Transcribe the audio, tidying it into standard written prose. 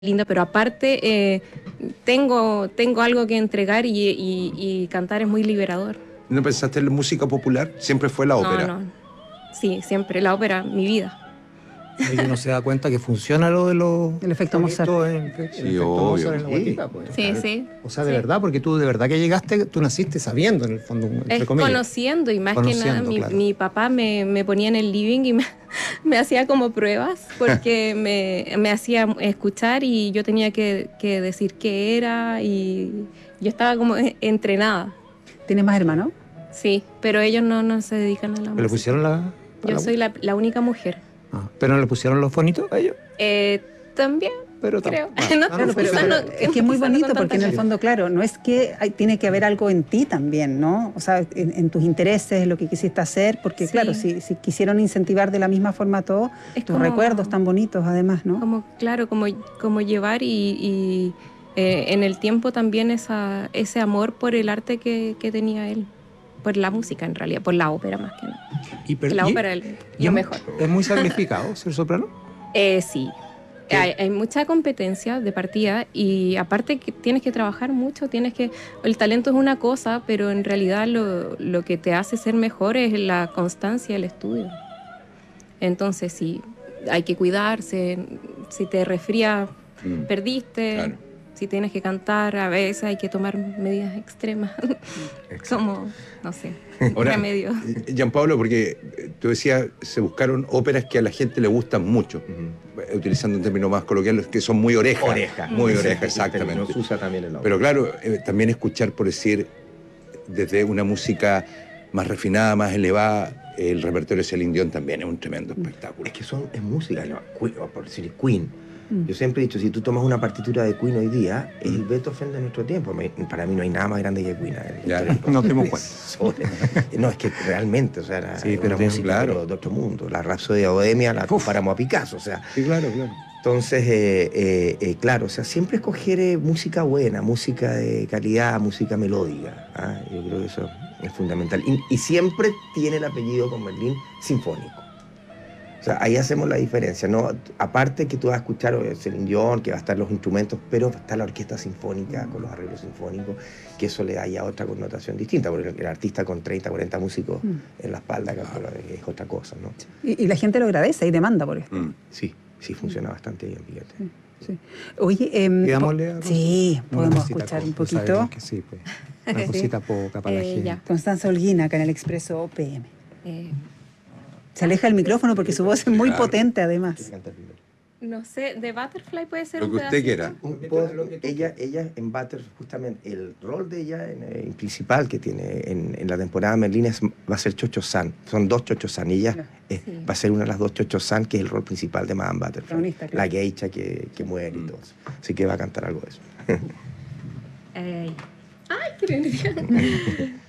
Linda, pero aparte tengo algo que entregar y cantar es muy liberador. ¿No pensaste en la música popular? Siempre fue la ópera. No, sí, siempre la ópera, mi vida. Ahí uno se da cuenta que funciona lo de los... El efecto Mozart. Sí, efecto obvio. Mozart en la guatita, pues. Sí, Claro. sí. O sea, de Sí. verdad, porque tú de verdad que llegaste, tú naciste sabiendo, en el fondo, entre Es comillas. conociendo y más que nada Conociendo, claro. mi papá me ponía en el living y me hacía como pruebas porque me hacía escuchar y yo tenía que decir qué era y yo estaba como entrenada. ¿Tienes más hermanos? Sí, pero ellos no se dedican a la ¿Pero le música. pusieron la...? Yo soy la única mujer. Ah, ¿pero no le pusieron los fonitos a ellos? También, Pero creo. no, Claro, pero quizás no- es que es muy quizás no bonito con porque en tanta el fondo, claro, no es que tiene que haber algo en ti también, ¿no? O sea, en tus intereses, lo que quisiste hacer, porque Sí. claro, si quisieron incentivar de la misma forma a todo, Es tus como- recuerdos tan bonitos además, ¿no? como llevar y en el tiempo también ese amor por el arte que tenía él, por la música en realidad, por la ópera más que nada. Que la ópera es lo mejor. ¿Es muy sacrificado ser soprano? Sí, hay mucha competencia de partida y aparte que tienes que trabajar mucho, el talento es una cosa, pero en realidad lo que te hace ser mejor es la constancia, el estudio. Entonces sí, hay que cuidarse, si te resfrías, perdiste, Claro. si tienes que cantar, a veces hay que tomar medidas extremas, como, no sé, Ahora, remedio. Gianpaolo, porque tú decías, se buscaron óperas que a la gente le gustan mucho, utilizando un término más coloquial, que son muy oreja. Muy oreja, exactamente. Se usa también en la Pero claro, también escuchar, por decir, desde una música más refinada, más elevada, el repertorio de Celine Dion también es un tremendo espectáculo. Es que es música, ¿no? Por decir Queen. Yo siempre he dicho, si tú tomas una partitura de Queen hoy día, es el Beethoven de nuestro tiempo. Para mí no hay nada más grande que Queen. Ya, nos dimos cuenta. No, es que realmente, o sea, era Sí, pero una música claro. pero de otro mundo. La Rhapsody de Bohemia la comparamos a Picasso, o sea. Sí, claro, claro. Entonces, claro, o sea, siempre escoger música buena, música de calidad, música melódica. ¿Ah? Yo creo que eso es fundamental. Y siempre tiene el apellido con Berlín sinfónico. O sea, ahí hacemos la diferencia, ¿no? Aparte que tú vas a escuchar Celine Dion, que va a estar los instrumentos, pero está la orquesta sinfónica con los arreglos sinfónicos, que eso le da ya otra connotación distinta, porque el artista con 30, 40 músicos en la espalda es otra cosa, ¿no? Y la gente lo agradece y demanda por esto. Sí, funciona bastante bien, fíjate. Sí. Oye, Pidámosle a sí, una podemos cosita escuchar un poco, poquito. sabemos que sí, pues. Una Sí. cosita poca para la gente. Ya. Constanza Holguín, acá en el Expreso OPM. Eh, Se aleja el micrófono porque su voz es muy Claro. potente además. no sé, de Butterfly puede ser Lo un que usted pedacito? quiera. Ella en Butter, justamente el rol de ella en principal que tiene en la temporada Merlín va a ser Chocho San. Son dos Chocho San y ella Sí. va a ser una de las dos Chocho San, que es el rol principal de Madame Butterfly. Protagonista, claro. La geisha que muere y todo eso. Así que va a cantar algo de eso. Ay, qué energía.